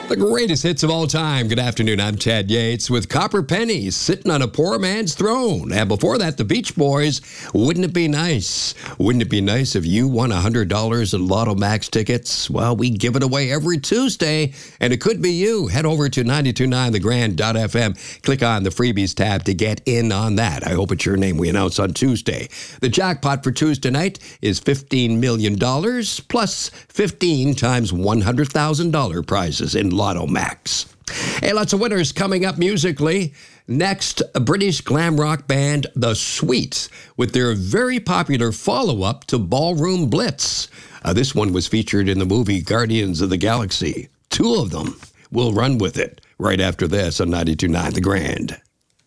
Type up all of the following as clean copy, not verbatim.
The greatest hits of all time. Good afternoon, I'm Chad Yates with Copper Pennies, Sitting on a Poor Man's Throne. And before that, the Beach Boys, Wouldn't It Be Nice? Wouldn't it be nice if you won $100 in Lotto Max tickets? Well, we give it away every Tuesday, and it could be you. Head over to 929thegrand.fm. Click on the freebies tab to get in on that. I hope it's your name we announce on Tuesday. The jackpot for Tuesday night is $15 million plus 15 times $100,000 prizes in Lotto Max. Hey, lots of winners coming up musically. Next, a British glam rock band, The Sweets, with their very popular follow-up to Ballroom Blitz. This one was featured in the movie Guardians of the Galaxy. Two of them will run with it right after this on 92.9 The Grand.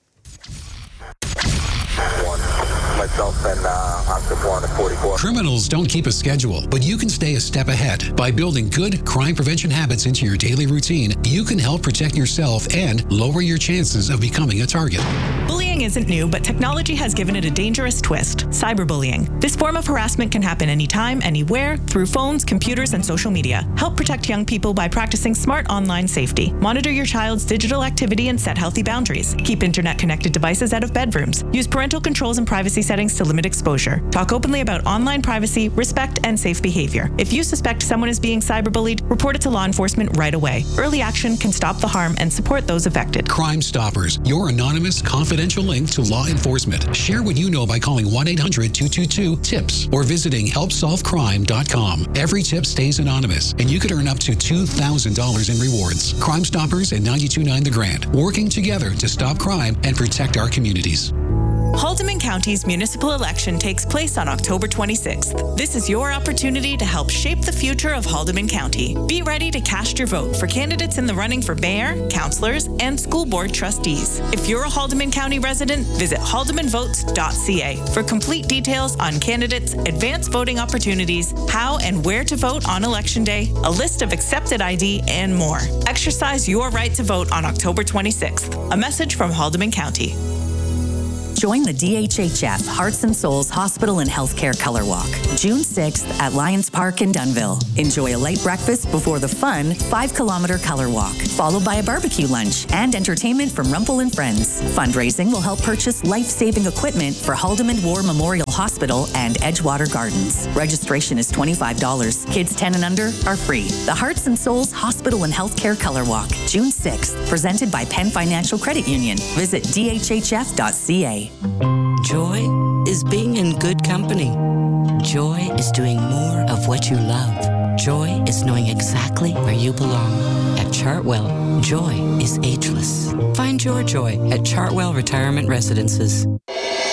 Myself and Oscar 144. Criminals don't keep a schedule, but you can stay a step ahead. By building good crime prevention habits into your daily routine, you can help protect yourself and lower your chances of becoming a target. Bullying isn't new, but technology has given it a dangerous twist: cyberbullying. This form of harassment can happen anytime, anywhere, through phones, computers, and social media. Help protect young people by practicing smart online safety. Monitor your child's digital activity and set healthy boundaries. Keep internet-connected devices out of bedrooms. Use parental controls and privacy settings to limit exposure. Talk openly about online privacy, respect, and safe behavior. If you suspect someone is being cyberbullied, report it to law enforcement right away. Early action can stop the harm and support those affected. Crime Stoppers, your anonymous, confidential link to law enforcement. Share what you know by calling 1-800-222-TIPS or visiting helpsolvecrime.com. Every tip stays anonymous, and you could earn up to $2,000 in rewards. Crime Stoppers and 92.9 The Grand, working together to stop crime and protect our communities. Haldeman County's municipal election takes place on October 26th. This is your opportunity to help shape the future of Haldeman County. Be ready to cast your vote for candidates in the running for mayor, councillors, and school board trustees. If you're a Haldeman County resident, visit haldemanvotes.ca for complete details on candidates, advanced voting opportunities, how and where to vote on Election Day, a list of accepted ID, and more. Exercise your right to vote on October 26th. A message from Haldeman County. Join the DHHF Hearts and Souls Hospital and Healthcare Color Walk, June 6th at Lions Park in Dunnville. Enjoy a light breakfast before the fun 5-kilometer color walk, followed by a barbecue lunch and entertainment from Rumpel and Friends. Fundraising will help purchase life-saving equipment for Haldeman War Memorial Hospital and Edgewater Gardens. Registration is $25. Kids 10 and under are free. The Hearts and Souls Hospital and Healthcare Color Walk, June 6th, presented by Penn Financial Credit Union. Visit dhhf.ca. Joy is being in good company. Joy is doing more of what you love. Joy is knowing exactly where you belong. At Chartwell, joy is ageless. Find your joy at Chartwell Retirement Residences.